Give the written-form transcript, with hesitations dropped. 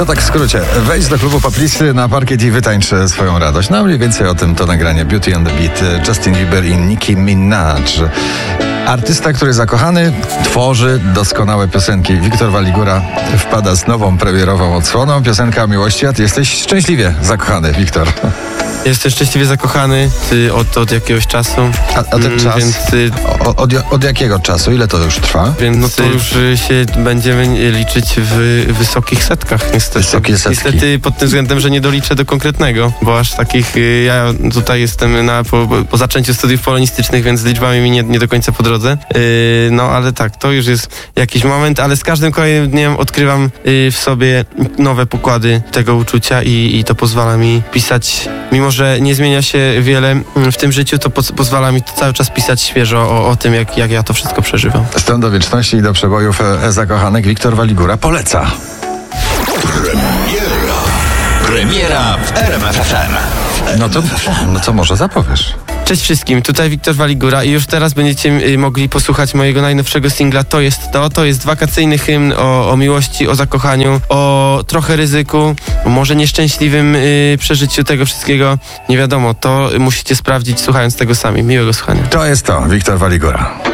To tak w skrócie. Wejdź do klubu Paplisy na parkiet i wytańcz swoją radość. No mniej więcej o tym to nagranie Beauty and the Beat, Justin Bieber i Nicki Minaj. Artysta, który zakochany, tworzy doskonałe piosenki. Wiktor Waligura wpada z nową premierową odsłoną. Piosenka o miłości, a ty jesteś szczęśliwie zakochany, Wiktor. Jestem szczęśliwie zakochany od jakiegoś czasu. A ten czas? Więc, od jakiego czasu? Ile to już trwa? więc no to już się będziemy liczyć w wysokich setkach, niestety. Wysokie setki. Niestety pod tym względem, że nie doliczę do konkretnego, bo aż takich, ja tutaj jestem po zaczęciu studiów polonistycznych, więc z liczbami mi nie do końca po drodze. No ale tak, to już jest jakiś moment, ale z każdym kolejnym dniem odkrywam w sobie nowe pokłady tego uczucia i to pozwala mi pisać, mimo że nie zmienia się wiele w tym życiu, to pozwala mi cały czas pisać świeżo o tym, jak ja to wszystko przeżywam. Stąd do wieczności i do przebojów zakochanek Wiktor Waligura poleca. Premiera w RMF FM. No to może zapowiesz. Cześć wszystkim, tutaj Wiktor Waligura i już teraz będziecie mogli posłuchać mojego najnowszego singla To jest wakacyjny hymn o miłości, o zakochaniu, o trochę ryzyku, może nieszczęśliwym przeżyciu tego wszystkiego, nie wiadomo, to musicie sprawdzić słuchając tego sami. Miłego słuchania. To jest to, Wiktor Waligura.